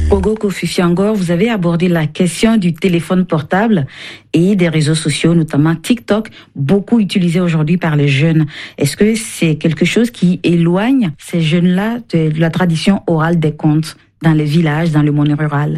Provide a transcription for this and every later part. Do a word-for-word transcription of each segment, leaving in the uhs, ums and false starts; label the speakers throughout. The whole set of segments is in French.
Speaker 1: Ogo Kofi Fiangor, vous avez abordé la question du téléphone portable et des réseaux sociaux, notamment TikTok, beaucoup utilisé aujourd'hui par les jeunes. Est-ce que c'est quelque chose qui éloigne ces jeunes-là de la tradition orale des contes dans les villages, dans le monde rural?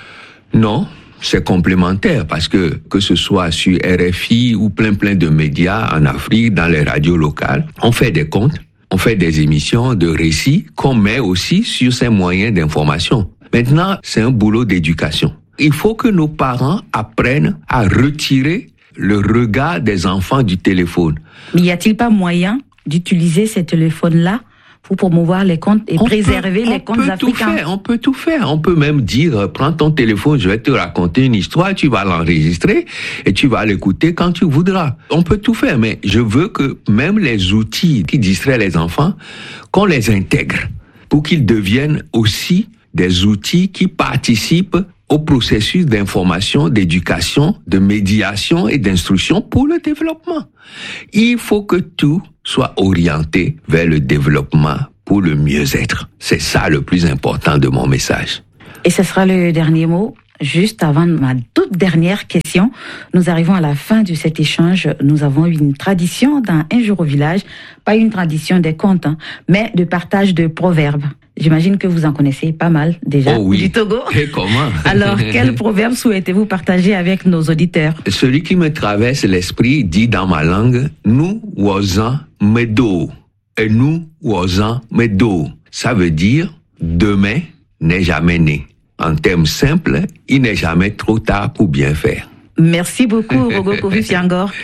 Speaker 2: Non, c'est complémentaire parce que que ce soit sur R F I ou plein plein de médias en Afrique, dans les radios locales, on fait des contes, on fait des émissions de récits qu'on met aussi sur ces moyens d'information. Maintenant, c'est un boulot d'éducation. Il faut que nos parents apprennent à retirer le regard des enfants du téléphone.
Speaker 1: Mais y a-t-il pas moyen d'utiliser ces téléphones-là pour promouvoir les contes et
Speaker 2: on
Speaker 1: préserver
Speaker 2: peut,
Speaker 1: les contes africains?
Speaker 2: Tout faire, on peut tout faire. On peut même dire, prends ton téléphone, je vais te raconter une histoire, tu vas l'enregistrer et tu vas l'écouter quand tu voudras. On peut tout faire, mais je veux que même les outils qui distraient les enfants, qu'on les intègre pour qu'ils deviennent aussi des outils qui participent au processus d'information, d'éducation, de médiation et d'instruction pour le développement. Il faut que tout soit orienté vers le développement pour le mieux-être. C'est ça le plus important de mon message.
Speaker 1: Et ce sera le dernier mot. Juste avant ma toute dernière question, nous arrivons à la fin de cet échange. Nous avons une tradition dans Un jour au village, pas une tradition des contes, hein, mais de partage de proverbes. J'imagine que vous en connaissez pas mal déjà
Speaker 2: oh oui.
Speaker 1: du Togo.
Speaker 2: Et comment?
Speaker 1: Alors, quel proverbe souhaitez-vous partager avec nos auditeurs?
Speaker 2: Celui qui me traverse l'esprit dit dans ma langue, nous wazan medo. Et nous wazan medo. Ça veut dire, demain n'est jamais né. En termes simples, il n'est jamais trop tard pour bien faire.
Speaker 1: Merci beaucoup, Ogo Kofi Fiangor.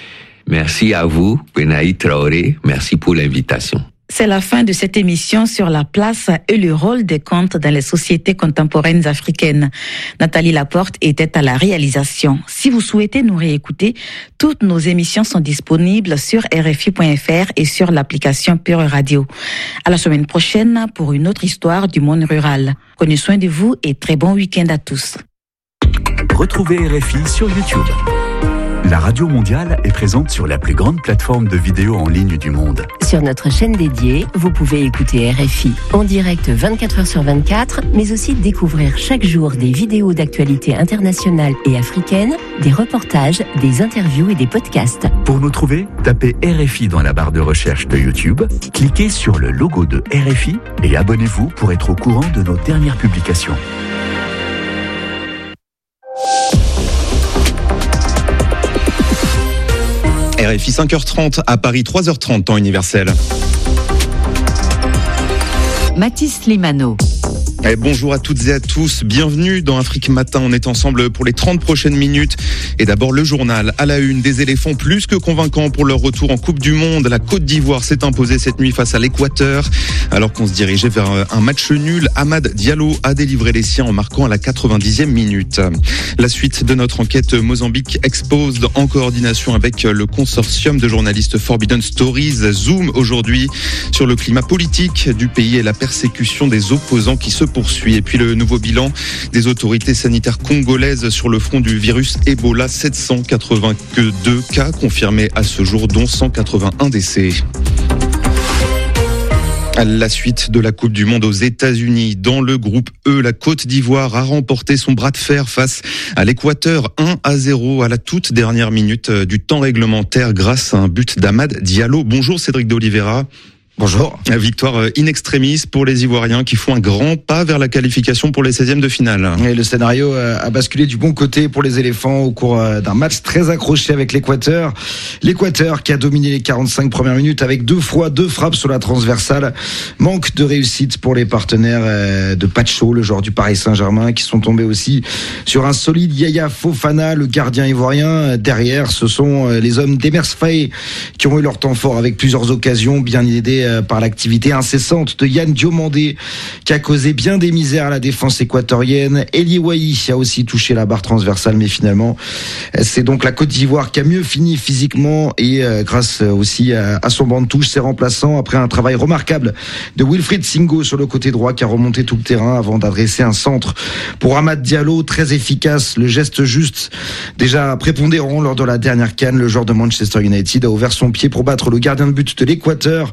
Speaker 2: Merci à vous, Benaï Traoré. Merci pour l'invitation.
Speaker 1: C'est la fin de cette émission sur la place et le rôle des contes dans les sociétés contemporaines africaines. Nathalie Laporte était à la réalisation. Si vous souhaitez nous réécouter, toutes nos émissions sont disponibles sur R F I point F R et sur l'application Pure Radio. À la semaine prochaine pour une autre histoire du monde rural. Prenez soin de vous et très bon week-end à tous.
Speaker 3: Retrouvez R F I sur YouTube. La Radio Mondiale est présente sur la plus grande plateforme de vidéos en ligne du monde.
Speaker 4: Sur notre chaîne dédiée, vous pouvez écouter R F I en direct vingt-quatre heures sur vingt-quatre, mais aussi découvrir chaque jour des vidéos d'actualité internationale et africaine, des reportages, des interviews et des podcasts.
Speaker 3: Pour nous trouver, tapez R F I dans la barre de recherche de YouTube, cliquez sur le logo de R F I et abonnez-vous pour être au courant de nos dernières publications.
Speaker 5: R F I cinq heures trente, à Paris trois heures trente, temps universel.
Speaker 6: Mathis Limano.
Speaker 5: Et bonjour à toutes et à tous, bienvenue dans Afrique Matin, on est ensemble pour les trente prochaines minutes. Et d'abord le journal, à la une, des éléphants plus que convaincants pour leur retour en Coupe du Monde. La Côte d'Ivoire s'est imposée cette nuit face à l'Équateur. Alors qu'on se dirigeait vers un match nul, Amad Diallo a délivré les siens en marquant à la quatre-vingt-dixième minute. La suite de notre enquête Mozambique Exposed en coordination avec le consortium de journalistes Forbidden Stories zoom aujourd'hui sur le climat politique du pays et la persécution des opposants qui se poursuit. Et puis le nouveau bilan des autorités sanitaires congolaises sur le front du virus Ebola, sept cent quatre-vingt-deux cas confirmés à ce jour, dont cent quatre-vingt-un décès. À la suite de la Coupe du Monde aux États-Unis, dans le groupe E, la Côte d'Ivoire a remporté son bras de fer face à l'Équateur, un à zéro à la toute dernière minute du temps réglementaire grâce à un but d'Amad Diallo. Bonjour Cédric de Oliveira.
Speaker 7: Bonjour.
Speaker 5: Victoire in extremis pour les Ivoiriens qui font un grand pas vers la qualification pour les seizièmes de finale.
Speaker 7: Et le scénario a basculé du bon côté pour les éléphants au cours d'un match très accroché avec l'Équateur. L'Équateur qui a dominé les quarante-cinq premières minutes avec deux fois deux frappes sur la transversale. Manque de réussite pour les partenaires de Pacho, le joueur du Paris Saint-Germain, qui sont tombés aussi sur un solide Yaya Fofana, le gardien ivoirien. Derrière, ce sont les hommes d'Emers Faé qui ont eu leur temps fort avec plusieurs occasions bien aidés par l'activité incessante de Yann Diomandé qui a causé bien des misères à la défense équatorienne. Eli Wahi a aussi touché la barre transversale, mais finalement c'est donc la Côte d'Ivoire qui a mieux fini physiquement et euh, grâce aussi à, à son banc de touche, ses remplaçants, après un travail remarquable de Wilfried Singo sur le côté droit qui a remonté tout le terrain avant d'adresser un centre pour Amad Diallo, très efficace, le geste juste, déjà prépondérant lors de la dernière CAN. Le joueur de Manchester United a ouvert son pied pour battre le gardien de but de l'Équateur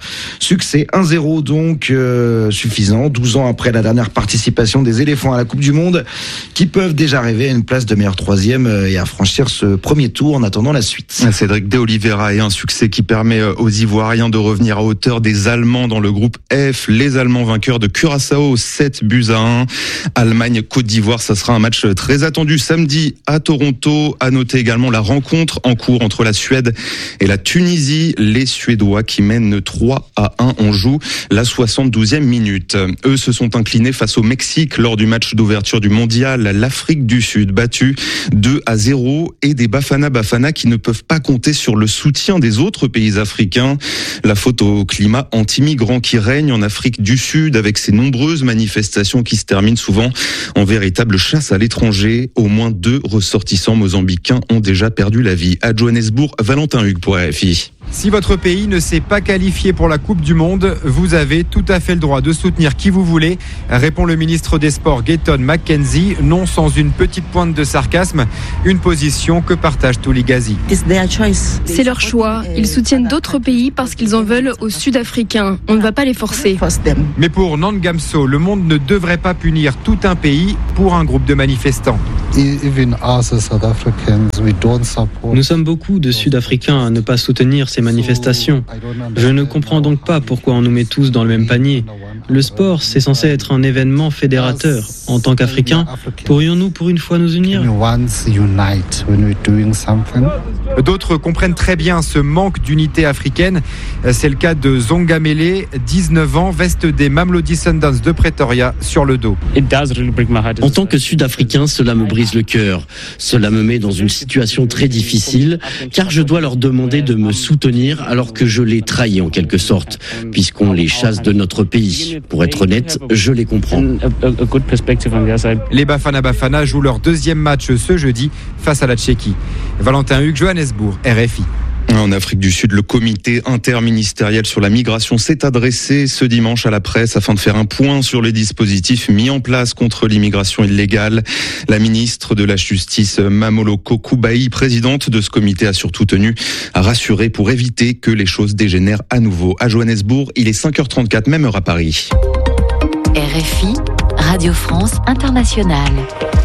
Speaker 7: Succès un zéro donc euh, suffisant, douze ans après la dernière participation des éléphants à la Coupe du Monde, qui peuvent déjà rêver à une place de meilleur troisième et à franchir ce premier tour en attendant la suite.
Speaker 5: Cédric De Oliveira est un succès qui permet aux Ivoiriens de revenir à hauteur des Allemands dans le groupe F. Les Allemands vainqueurs de Curaçao, sept buts à un. Allemagne-Côte d'Ivoire, ça sera un match très attendu samedi à Toronto. À noter également la rencontre en cours entre la Suède et la Tunisie. Les Suédois qui mènent trois à un. On joue la soixante-douzième minute. Eux se sont inclinés face au Mexique lors du match d'ouverture du mondial. L'Afrique du Sud battue deux à zéro et des Bafana Bafana qui ne peuvent pas compter sur le soutien des autres pays africains. La faute au climat anti-migrant qui règne en Afrique du Sud avec ses nombreuses manifestations qui se terminent souvent en véritable chasse à l'étranger. Au moins deux ressortissants mozambicains ont déjà perdu la vie. À Johannesburg, Valentin Hugues pour R F I.
Speaker 8: Si votre pays ne s'est pas qualifié pour la Coupe du Monde, vous avez tout à fait le droit de soutenir qui vous voulez, répond le ministre des Sports Gayton McKenzie, non sans une petite pointe de sarcasme, une position que partage Touli Gazi.
Speaker 9: C'est leur choix. Ils soutiennent d'autres pays parce qu'ils en veulent aux Sud-Africains. On ne va pas les forcer.
Speaker 8: Mais pour Nangamso, le monde ne devrait pas punir tout un pays pour un groupe de manifestants.
Speaker 10: Nous sommes beaucoup de Sud-Africains à ne pas soutenir ces manifestations. Je ne comprends donc pas pourquoi on nous met tous dans le même panier. Le sport, c'est censé être un événement fédérateur. En tant qu'Africains, pourrions-nous pour une fois nous unir ?
Speaker 8: D'autres comprennent très bien ce manque d'unité africaine. C'est le cas de Zongamele, dix-neuf ans, veste des Mamelodi Sundowns de Pretoria sur le dos.
Speaker 11: En tant que Sud-Africain, cela me brise le cœur. Cela me met dans une situation très difficile, car je dois leur demander de me soutenir alors que je les trahis en quelque sorte, puisqu'on les chasse de notre pays. Pour être honnête, je les comprends.
Speaker 8: Les Bafana Bafana jouent leur deuxième match ce jeudi face à la Tchéquie. Valentin Hugues, Johannesburg, R F I.
Speaker 5: En Afrique du Sud, le comité interministériel sur la migration s'est adressé ce dimanche à la presse afin de faire un point sur les dispositifs mis en place contre l'immigration illégale. La ministre de la Justice, Mamoloko Kubayi, présidente de ce comité, a surtout tenu à rassurer pour éviter que les choses dégénèrent à nouveau. À Johannesburg, il est cinq heures trente-quatre, même heure à Paris.
Speaker 6: R F I, Radio France Internationale.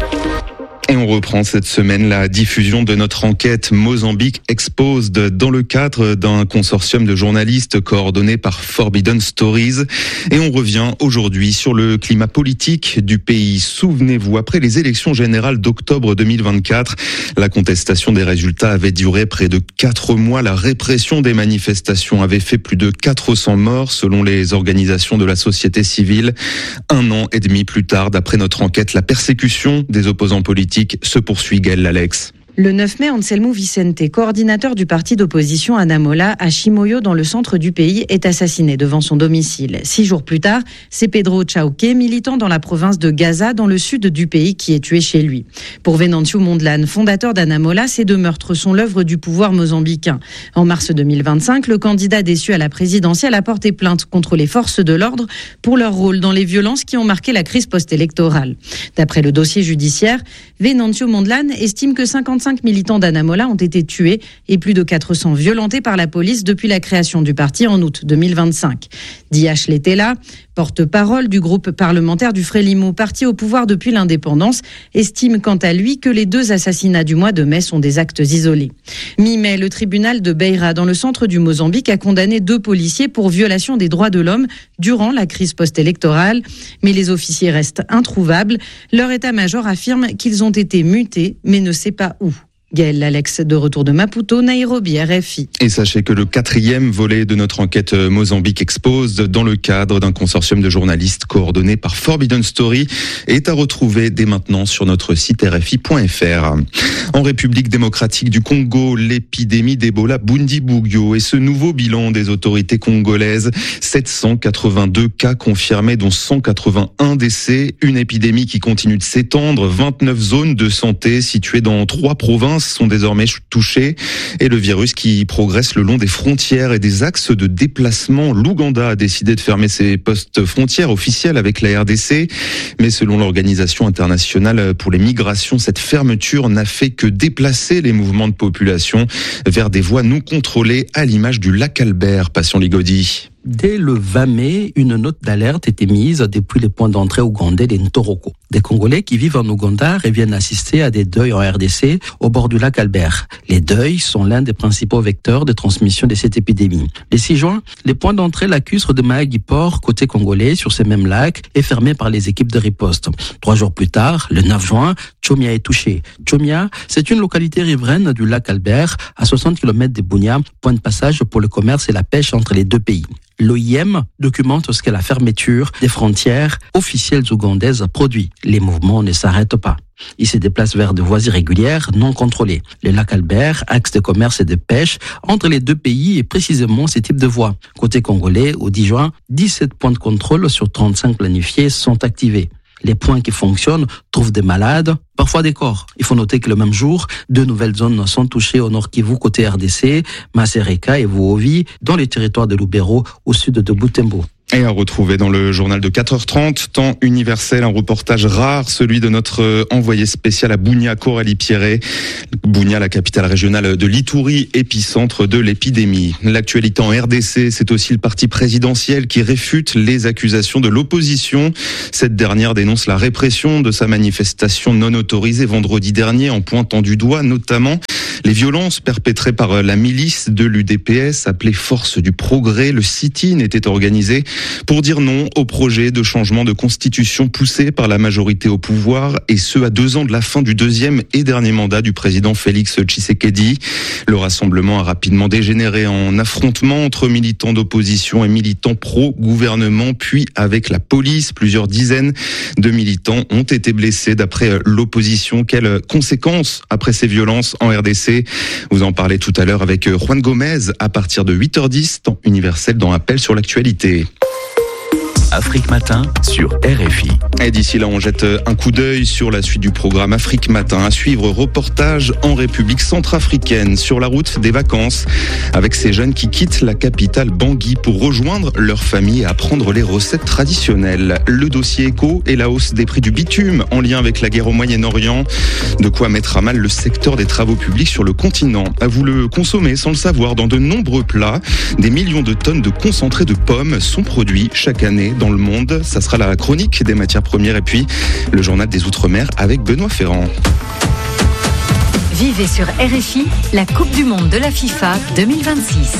Speaker 5: Et on reprend cette semaine la diffusion de notre enquête Mozambique Exposed dans le cadre d'un consortium de journalistes coordonné par Forbidden Stories. Et on revient aujourd'hui sur le climat politique du pays. Souvenez-vous, après les élections générales d'octobre deux mille vingt-quatre, la contestation des résultats avait duré près de quatre mois. La répression des manifestations avait fait plus de quatre cents morts selon les organisations de la société civile. Un an et demi plus tard, d'après notre enquête, la persécution des opposants politiques se poursuit. Gaël Alex.
Speaker 12: Le neuf mai, Anselmo Vicente, coordinateur du parti d'opposition Anamola à Chimoio dans le centre du pays, est assassiné devant son domicile. Six jours plus tard, c'est Pedro Chauque, militant dans la province de Gaza, dans le sud du pays, qui est tué chez lui. Pour Venancio Mondlane, fondateur d'Anamola, ces deux meurtres sont l'œuvre du pouvoir mozambicain. En mars deux mille vingt-cinq, le candidat déçu à la présidentielle a porté plainte contre les forces de l'ordre pour leur rôle dans les violences qui ont marqué la crise post-électorale. D'après le dossier judiciaire, Venancio Mondlane estime que cinquante-cinq militants d'Anamola ont été tués et plus de quatre cents violentés par la police depuis la création du parti en août deux mille vingt-cinq. Diach Letela, porte-parole du groupe parlementaire du Frélimo, parti au pouvoir depuis l'indépendance, estime quant à lui que les deux assassinats du mois de mai sont des actes isolés. Mi-mai, le tribunal de Beira, dans le centre du Mozambique, a condamné deux policiers pour violation des droits de l'homme durant la crise post-électorale. Mais les officiers restent introuvables. Leur état-major affirme qu'ils ont été mutés, mais ne sait pas où. Gaël Alex, de retour de Maputo, Nairobi, R F I.
Speaker 5: Et sachez que le quatrième volet de notre enquête Mozambique Exposed, dans le cadre d'un consortium de journalistes coordonné par Forbidden Story, est à retrouver dès maintenant sur notre site R F I point F R. En République démocratique du Congo, l'épidémie d'Ebola Bundibugyo et ce nouveau bilan des autorités congolaises, sept cent quatre-vingt-deux cas confirmés, dont cent quatre-vingt-un décès. Une épidémie qui continue de s'étendre. vingt-neuf zones de santé situées dans trois provinces sont désormais touchés et le virus qui progresse le long des frontières et des axes de déplacement. L'Ouganda a décidé de fermer ses postes frontières officiels avec la R D C, mais selon l'Organisation internationale pour les migrations, cette fermeture n'a fait que déplacer les mouvements de population vers des voies non contrôlées à l'image du lac Albert. Passion Ligodi.
Speaker 13: Dès le vingt mai, une note d'alerte était mise depuis les points d'entrée ougandais des Ntoroko. Des Congolais qui vivent en Ouganda reviennent assister à des deuils en R D C au bord du lac Albert. Les deuils sont l'un des principaux vecteurs de transmission de cette épidémie. Le six juin, les points d'entrée lacustres de Mahagi-Port, côté congolais, sur ces mêmes lacs, est fermé par les équipes de riposte. Trois jours plus tard, le neuf juin, Tchomia est touché. Tchomia, c'est une localité riveraine du lac Albert, à soixante kilomètres de Bunia, point de passage pour le commerce et la pêche entre les deux pays. L'O I M documente ce que la fermeture des frontières officielles ougandaises produit. Les mouvements ne s'arrêtent pas. Ils se déplacent vers de voies irrégulières non contrôlées. Le lac Albert, axe de commerce et de pêche entre les deux pays, est précisément ce type de voies. Côté congolais, au dix juin, dix-sept points de contrôle sur trente-cinq planifiés sont activés. Les points qui fonctionnent trouvent des malades, parfois des corps. Il faut noter que le même jour, deux nouvelles zones sont touchées au nord Kivu côté R D C, Masereka et Vuovi, dans les territoires de Lubero au sud de Butembo.
Speaker 5: Et à retrouver dans le journal de quatre heures trente, temps universel, un reportage rare, celui de notre envoyé spécial à Bunia, Coralie Pierret. Bunia, la capitale régionale de l'Ituri, épicentre de l'épidémie. L'actualité en R D C, c'est aussi le parti présidentiel qui réfute les accusations de l'opposition. Cette dernière dénonce la répression de sa manifestation non autorisée vendredi dernier en pointant du doigt notamment les violences perpétrées par la milice de l'U D P S appelée Force du Progrès. Le sit-in était organisé pour dire non au projet de changement de constitution poussé par la majorité au pouvoir, et ce à deux ans de la fin du deuxième et dernier mandat du président Félix Tshisekedi. Le rassemblement a rapidement dégénéré en affrontement entre militants d'opposition et militants pro-gouvernement, puis avec la police. Plusieurs dizaines de militants ont été blessés d'après l'opposition. Quelles conséquences après ces violences en R D C? Vous en parlez tout à l'heure avec Juan Gomez à partir de huit heures dix, temps universel dans Appel sur l'actualité.
Speaker 3: Afrique Matin sur R F I.
Speaker 5: Et d'ici là, on jette un coup d'œil sur la suite du programme Afrique Matin. À suivre, reportage en République centrafricaine sur la route des vacances avec ces jeunes qui quittent la capitale Bangui pour rejoindre leur famille et apprendre les recettes traditionnelles. Le dossier éco et la hausse des prix du bitume en lien avec la guerre au Moyen-Orient. De quoi mettre à mal le secteur des travaux publics sur le continent. Vous le consommez sans le savoir dans de nombreux plats. Des millions de tonnes de concentré de pommes sont produits chaque année dans le monde. Ça sera la chronique des matières premières et puis le journal des Outre-mer avec Benoît Ferrand.
Speaker 6: Vivez sur R F I la Coupe du Monde de la FIFA deux mille vingt-six.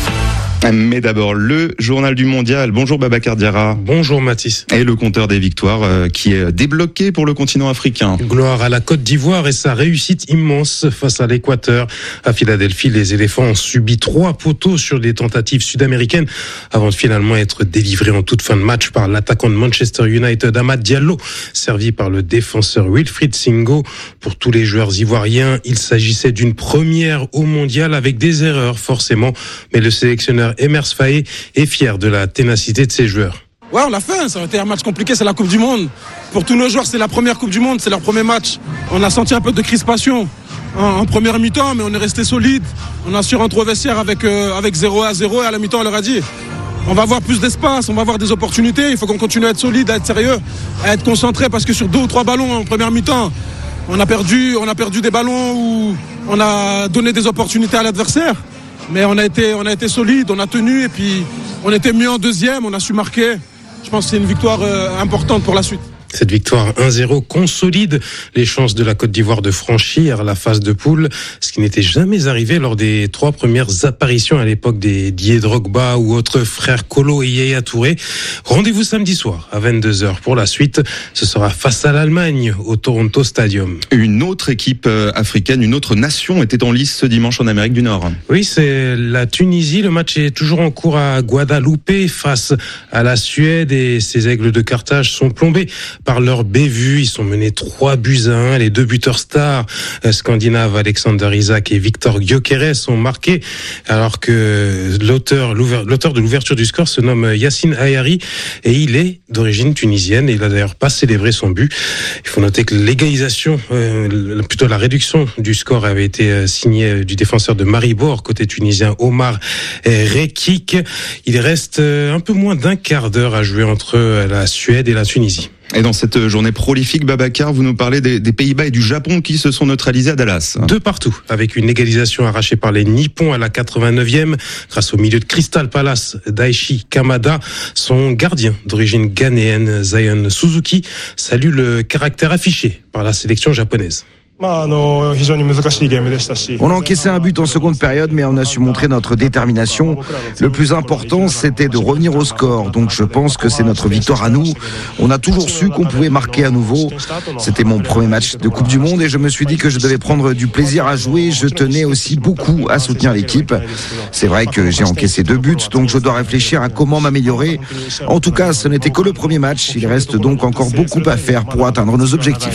Speaker 5: Mais d'abord, le journal du mondial. Bonjour Babacar Diarra.
Speaker 14: Bonjour Mathis.
Speaker 5: Et le compteur des victoires euh, qui est débloqué pour le continent africain.
Speaker 14: Gloire à la Côte d'Ivoire et sa réussite immense face à l'Équateur. À Philadelphie, les éléphants ont subi trois poteaux sur des tentatives sud-américaines avant de finalement être délivrés en toute fin de match par l'attaquant de Manchester United, Amad Diallo, servi par le défenseur Wilfried Singo. Pour tous les joueurs ivoiriens, il s'agissait d'une première au mondial avec des erreurs forcément, mais le sélectionneur Emers Faé est fier de la ténacité de ses joueurs.
Speaker 15: Ouais, on l'a fait, ça a été un match compliqué, c'est la Coupe du Monde. Pour tous nos joueurs, c'est la première Coupe du Monde, c'est leur premier match. On a senti un peu de crispation en, en première mi-temps, mais on est resté solide. On a su rentrer au vestiaire avec, euh, avec zéro à zéro et à la mi-temps, on leur a dit on va avoir plus d'espace, on va avoir des opportunités, il faut qu'on continue à être solide, à être sérieux, à être concentré, parce que sur deux ou trois ballons en première mi-temps, on a perdu, on a perdu des ballons où on a donné des opportunités à l'adversaire. Mais on a été, on a été solide, on a tenu et puis on était mieux en deuxième, on a su marquer. Je pense que c'est une victoire euh, importante pour la suite.
Speaker 14: Cette victoire un zéro consolide les chances de la Côte d'Ivoire de franchir la phase de poule, ce qui n'était jamais arrivé lors des trois premières apparitions à l'époque des Didier Drogba ou autres frères Kolo et Yaya Touré. Rendez-vous samedi soir à vingt-deux heures pour la suite. Ce sera face à l'Allemagne au Toronto Stadium.
Speaker 5: Une autre équipe africaine, une autre nation était en lice ce dimanche en Amérique du Nord.
Speaker 14: Oui, c'est la Tunisie. Le match est toujours en cours à Guadeloupe face à la Suède et ces aigles de Carthage sont plombés par leur bévue. Ils sont menés trois buts à un. Les deux buteurs stars scandinaves Alexander Isak et Victor Gyökeres ont marqué, alors que l'auteur, l'auteur de l'ouverture du score se nomme Yassine Ayari et il est d'origine tunisienne et il a d'ailleurs pas célébré son but. Il faut noter que l'égalisation, euh, plutôt la réduction du score avait été signée du défenseur de Maribor côté tunisien Omar Rekik. Il reste un peu moins d'un quart d'heure à jouer entre la Suède et la Tunisie.
Speaker 5: Et dans cette journée prolifique, Babacar, vous nous parlez des, des Pays-Bas et du Japon qui se sont neutralisés à Dallas.
Speaker 14: De partout, avec une égalisation arrachée par les Nippons à la quatre-vingt-neuvième, grâce au milieu de Crystal Palace, Daichi Kamada. Son gardien d'origine ghanéenne, Zion Suzuki, salue le caractère affiché par la sélection japonaise.
Speaker 7: On a encaissé un but en seconde période, mais on a su montrer notre détermination. Le plus important, c'était de revenir au score. Donc je pense que c'est notre victoire à nous. On a toujours su qu'on pouvait marquer à nouveau. C'était mon premier match de Coupe du Monde et je me suis dit que je devais prendre du plaisir à jouer. Je tenais aussi beaucoup à soutenir l'équipe. C'est vrai que j'ai encaissé deux buts, donc je dois réfléchir à comment m'améliorer. En tout cas, ce n'était que le premier match. Il reste donc encore beaucoup à faire pour atteindre nos objectifs.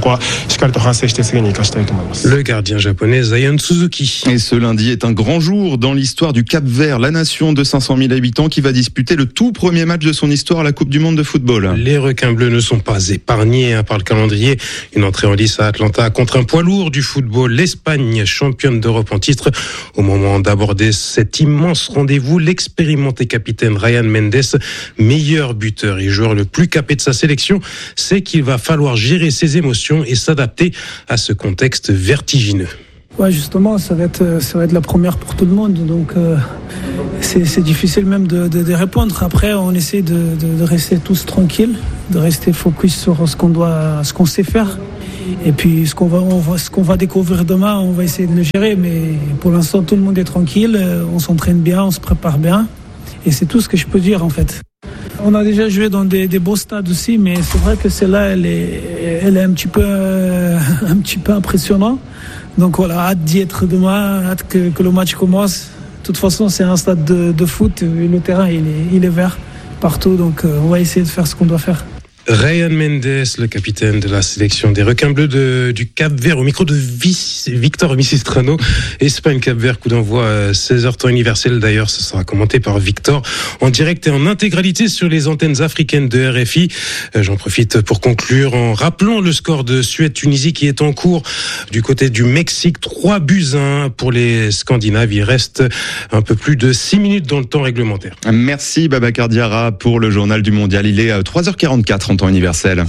Speaker 14: Le gardien japonais Zion Suzuki.
Speaker 5: Et ce lundi est un grand jour dans l'histoire du Cap-Vert, la nation de cinq cent mille habitants qui va disputer le tout premier match de son histoire à la Coupe du Monde de football.
Speaker 14: Les requins bleus ne sont pas épargnés hein, par le calendrier. Une entrée en lice à Atlanta contre un poids lourd du football, l'Espagne, championne d'Europe en titre. Au moment d'aborder cet immense rendez-vous, l'expérimenté capitaine Ryan Mendes, meilleur buteur et joueur le plus capé de sa sélection, sait qu'il va falloir gérer ses émotions et s'adapter à ce contexte vertigineux.
Speaker 16: Ouais, justement, ça va être, ça va être la première pour tout le monde, donc euh, c'est, c'est difficile même de, de, de répondre. Après, on essaie de, de, de rester tous tranquilles, de rester focus sur ce qu'on doit, ce qu'on sait faire. Et puis ce qu'on va, on va, ce qu'on va découvrir demain, on va essayer de le gérer. Mais pour l'instant, tout le monde est tranquille, on s'entraîne bien, on se prépare bien, et c'est tout ce que je peux dire en fait. On a déjà joué dans des, des beaux stades aussi, mais c'est vrai que celle-là, elle est, elle est un petit peu, euh, un petit peu impressionnante. Donc voilà, hâte d'y être demain, hâte que, que le match commence. De toute façon, c'est un stade de, de foot, et le terrain, il est, il est vert partout, donc euh, on va essayer de faire ce qu'on doit faire.
Speaker 14: Ryan Mendes, le capitaine de la sélection des requins bleus de, du Cap-Vert, au micro de Vic, Victor Misistrano. Espagne-Cap-Vert, coup d'envoi seize heures temps universel. D'ailleurs, ce sera commenté par Victor en direct et en intégralité sur les antennes africaines de R F I. J'en profite pour conclure en rappelant le score de Suède-Tunisie qui est en cours du côté du Mexique. trois buts à un pour les Scandinaves. Il reste un peu plus de six minutes dans le temps réglementaire.
Speaker 5: Merci Babacar Diarra pour le journal du mondial. Il est trois heures quarante-quatre en temps universel.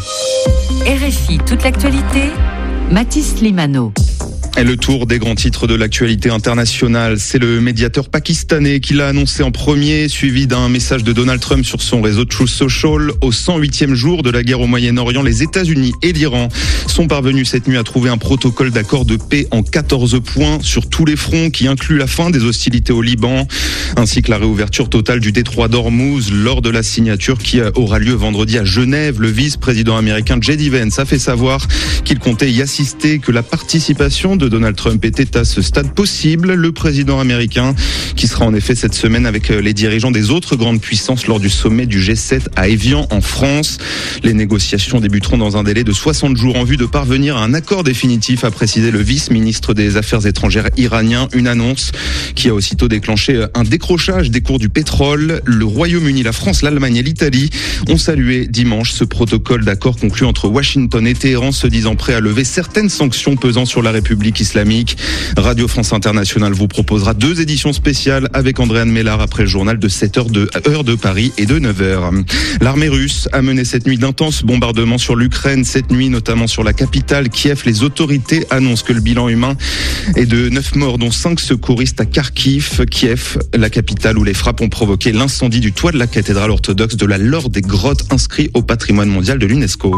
Speaker 6: R F I, toute l'actualité, Mathis Limano.
Speaker 5: Et le tour des grands titres de l'actualité internationale, c'est le médiateur pakistanais qui l'a annoncé en premier, suivi d'un message de Donald Trump sur son réseau Truth Social. Au cent huitième jour de la guerre au Moyen-Orient, les États-Unis et l'Iran sont parvenus cette nuit à trouver un protocole d'accord de paix en quatorze points sur tous les fronts, qui inclut la fin des hostilités au Liban, ainsi que la réouverture totale du détroit d'Ormuz lors de la signature qui aura lieu vendredi à Genève. Le vice-président américain J D Vance a fait savoir qu'il comptait y assister, que la participation de de Donald Trump était à ce stade possible. Le président américain qui sera en effet cette semaine avec les dirigeants des autres grandes puissances lors du sommet du G sept à Évian en France. Les négociations débuteront dans un délai de soixante jours en vue de parvenir à un accord définitif, a précisé le vice-ministre des Affaires étrangères iranien. Une annonce qui a aussitôt déclenché un décrochage des cours du pétrole. Le Royaume-Uni, la France, l'Allemagne et l'Italie ont salué dimanche ce protocole d'accord conclu entre Washington et Téhéran, se disant prêt à lever certaines sanctions pesant sur la République islamique. Radio France Internationale vous proposera deux éditions spéciales avec Andréane Mélard après le journal de sept heures de, heure de Paris et de neuf heures. L'armée russe a mené cette nuit d'intenses bombardements sur l'Ukraine. Cette nuit, notamment sur la capitale, Kiev. Les autorités annoncent que le bilan humain est de neuf morts, dont cinq secouristes à Kharkiv. Kiev, la capitale où les frappes ont provoqué l'incendie du toit de la cathédrale orthodoxe de la Laure des Grottes, inscrit au patrimoine mondial de l'UNESCO.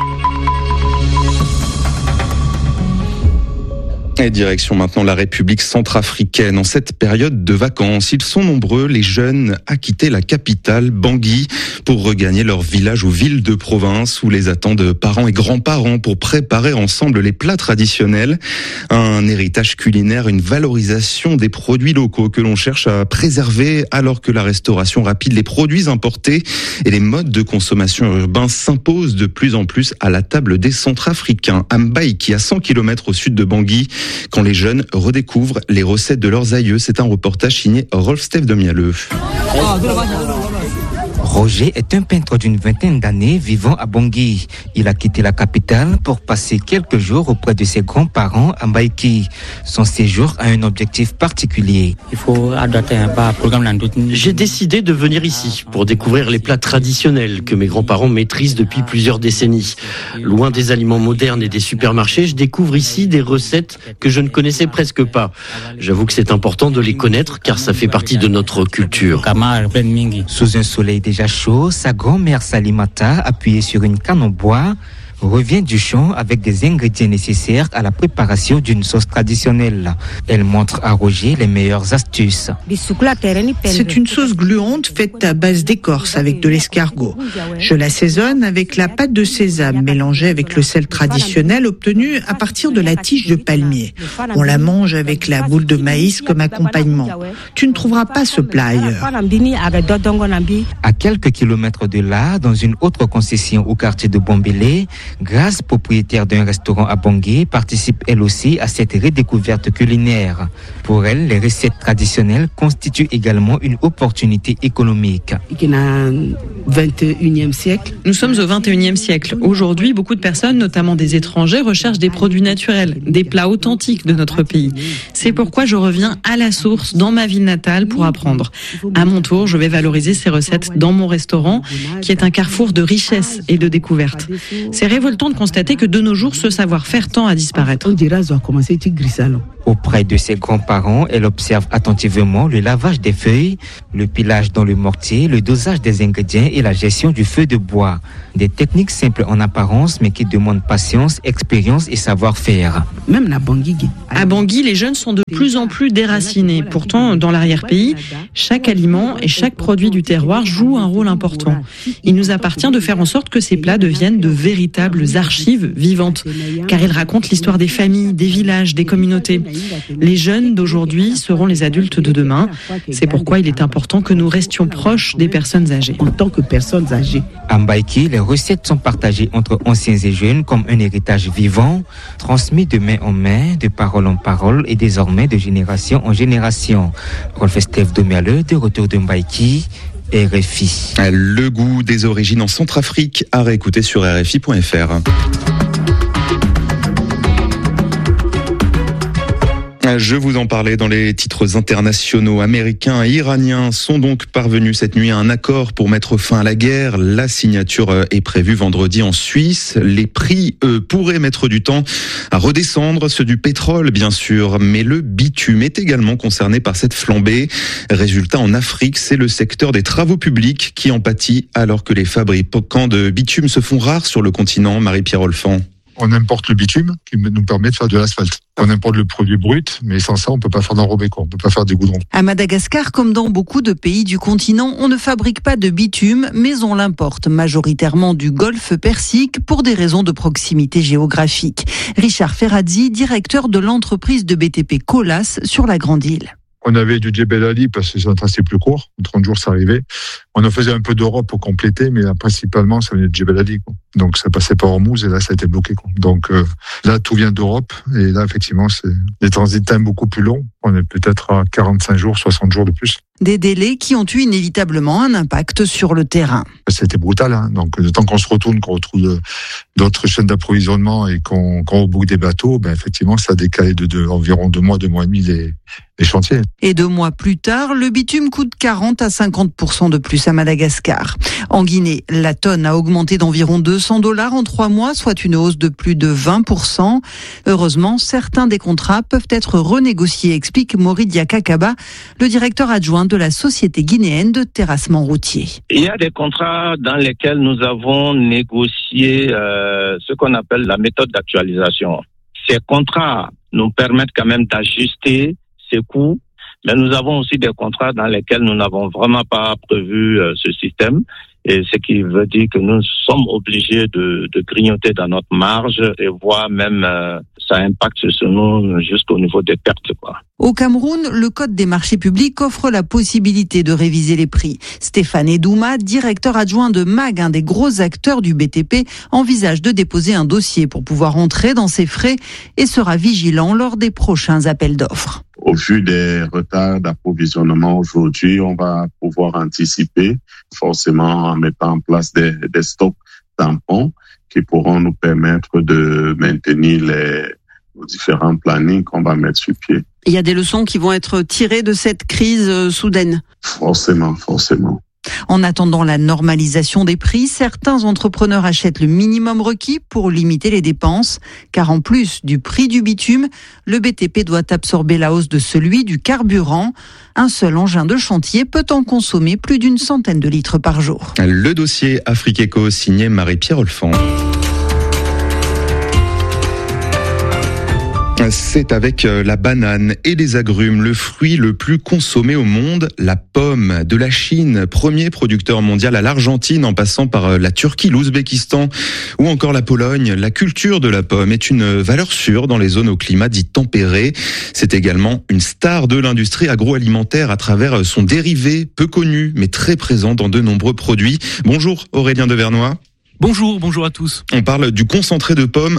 Speaker 5: Et direction maintenant la République centrafricaine. En cette période de vacances, ils sont nombreux, les jeunes, à quitter la capitale, Bangui, pour regagner leur village ou ville de province où les attendent parents et grands-parents pour préparer ensemble les plats traditionnels. Un héritage culinaire, une valorisation des produits locaux que l'on cherche à préserver alors que la restauration rapide, les produits importés et les modes de consommation urbains s'imposent de plus en plus à la table des Centrafricains. À Mbaïki, à cent kilomètres au sud de Bangui, quand les jeunes redécouvrent les recettes de leurs aïeux. C'est un reportage signé Rolf Steve de Mialeux.
Speaker 17: Roger est un peintre d'une vingtaine d'années vivant à Bangui. Il a quitté la capitale pour passer quelques jours auprès de ses grands-parents à Mbaïki. Son séjour a un objectif particulier.
Speaker 11: Il faut adapter un pas programme. J'ai décidé de venir ici pour découvrir les plats traditionnels que mes grands-parents maîtrisent depuis plusieurs décennies. Loin des aliments modernes et des supermarchés, je découvre ici des recettes que je ne connaissais presque pas. J'avoue que c'est important de les connaître car ça fait partie de notre culture.
Speaker 17: Sous un soleil déjà chaud, sa grand-mère Salimata, appuyée sur une canne en bois, revient du champ avec des ingrédients nécessaires à la préparation d'une sauce traditionnelle. Elle montre à Roger les meilleures astuces.
Speaker 18: C'est une sauce gluante faite à base d'écorce avec de l'escargot. Je l'assaisonne avec la pâte de sésame mélangée avec le sel traditionnel obtenu à partir de la tige de palmier. On la mange avec la boule de maïs comme accompagnement. Tu ne trouveras pas ce plat ailleurs.
Speaker 17: À quelques kilomètres de là, dans une autre concession au quartier de Bombélé, Grace, propriétaire d'un restaurant à Bangui, participe elle aussi à cette redécouverte culinaire. Pour elle, les recettes traditionnelles constituent également une opportunité économique.
Speaker 19: Nous sommes au vingt et unième siècle. Aujourd'hui, beaucoup de personnes, notamment des étrangers, recherchent des produits naturels, des plats authentiques de notre pays. C'est pourquoi je reviens à la source dans ma ville natale pour apprendre. À mon tour, je vais valoriser ces recettes dans mon restaurant, qui est un carrefour de richesse et de découverte. C'est révoltant de constater que de nos jours, ce savoir-faire tend à disparaître.
Speaker 17: Auprès de ses grands-parents, elle observe attentivement le lavage des feuilles, le pilage dans le mortier, le dosage des ingrédients et la gestion du feu de bois. Des techniques simples en apparence, mais qui demandent patience, expérience et savoir-faire.
Speaker 19: Même à Bangui. À Bangui, les jeunes sont de plus en plus déracinés. Pourtant, dans l'arrière-pays, chaque aliment et chaque produit du terroir joue un rôle important. Il nous appartient de faire en sorte que ces plats deviennent de véritables archives vivantes, car ils racontent l'histoire des familles, des villages, des communautés. Les jeunes d'aujourd'hui seront les adultes de demain. C'est pourquoi il est important que nous restions proches des personnes âgées. En tant que personnes âgées.
Speaker 17: À Mbaïki, les recettes sont partagées entre anciens et jeunes comme un héritage vivant, transmis de main en main, de parole en parole et désormais de génération en génération. Rolf Estève Domialeux, de retour de Mbaïki, R F I.
Speaker 5: Le goût des origines en Centrafrique, à réécouter sur R F I point F R. Je vous en parlais dans les titres internationaux. Américains et iraniens sont donc parvenus cette nuit à un accord pour mettre fin à la guerre. La signature est prévue vendredi en Suisse. Les prix, eux, pourraient mettre du temps à redescendre, ceux du pétrole bien sûr, mais le bitume est également concerné par cette flambée. Résultat, en Afrique, c'est le secteur des travaux publics qui en pâtit alors que les fabricants de bitume se font rares sur le continent. Marie-Pierre Olfan.
Speaker 20: On importe le bitume qui nous permet de faire de l'asphalte. On importe le produit brut, mais sans ça, on peut pas faire d'enrobé, quoi. On peut pas faire des goudrons.
Speaker 21: À Madagascar, comme dans beaucoup de pays du continent, on ne fabrique pas de bitume, mais on l'importe majoritairement du golfe Persique pour des raisons de proximité géographique. Richard Ferrazzi, directeur de l'entreprise de B T P Colas sur la Grande Île.
Speaker 20: On avait du Djebel Ali parce que c'est un tracé plus court. trente jours, ça arrivait. On en faisait un peu d'Europe pour compléter, mais là, principalement, ça venait de Djebel Ali, quoi. Donc, ça passait par Hormuz et là, ça a été bloqué, quoi. Donc, euh, là, tout vient d'Europe. Et là, effectivement, c'est des transits time beaucoup plus longs. On est peut-être à quarante-cinq jours, soixante jours de plus.
Speaker 21: Des délais qui ont eu inévitablement un impact sur le terrain.
Speaker 20: C'était brutal, hein. Donc, le temps qu'on se retourne, qu'on retrouve d'autres chaînes d'approvisionnement et qu'on, qu'on reboucle des bateaux, ben, effectivement, ça a décalé de, de environ deux mois, deux mois et demi les, les chantiers.
Speaker 21: Et deux mois plus tard, le bitume coûte quarante à cinquante pour cent de plus à Madagascar. En Guinée, la tonne a augmenté d'environ deux cents dollars en trois mois, soit une hausse de plus de vingt pour cent. Heureusement, certains des contrats peuvent être renégociés, explique Moridia Kakaba, le directeur adjoint de la Société guinéenne de terrassement routier.
Speaker 22: Il y a des contrats dans lesquels nous avons négocié euh, ce qu'on appelle la méthode d'actualisation. Ces contrats nous permettent quand même d'ajuster ces coûts, mais nous avons aussi des contrats dans lesquels nous n'avons vraiment pas prévu euh, ce système. Et ce qui veut dire que nous sommes obligés de, de grignoter dans notre marge et voire même euh, ça impacte sur nous jusqu'au niveau des pertes, quoi.
Speaker 21: Au Cameroun, le Code des marchés publics offre la possibilité de réviser les prix. Stéphane Edouma, directeur adjoint de M A G, un des gros acteurs du B T P, envisage de déposer un dossier pour pouvoir entrer dans ces frais et sera vigilant lors des prochains appels d'offres.
Speaker 1: Au vu des retards d'approvisionnement aujourd'hui, on va pouvoir anticiper forcément en mettant en place des, des stocks tampons qui pourront nous permettre de maintenir les différents plannings qu'on va mettre sur pied.
Speaker 21: Il y a des leçons qui vont être tirées de cette crise soudaine.
Speaker 1: Forcément, forcément.
Speaker 21: En attendant la normalisation des prix, certains entrepreneurs achètent le minimum requis pour limiter les dépenses, car en plus du prix du bitume, le B T P doit absorber la hausse de celui du carburant. Un seul engin de chantier peut en consommer plus d'une centaine de litres par jour.
Speaker 5: Le dossier Afrique Éco signé Marie-Pierre Olfan. C'est avec la banane et les agrumes, le fruit le plus consommé au monde, la pomme. De la Chine, premier producteur mondial à l'Argentine, en passant par la Turquie, l'Ouzbékistan ou encore la Pologne. La culture de la pomme est une valeur sûre dans les zones au climat dit tempéré. C'est également une star de l'industrie agroalimentaire à travers son dérivé, peu connu mais très présent dans de nombreux produits. Bonjour Aurélien Devernois.
Speaker 2: Bonjour, bonjour à tous.
Speaker 5: On parle du concentré de pomme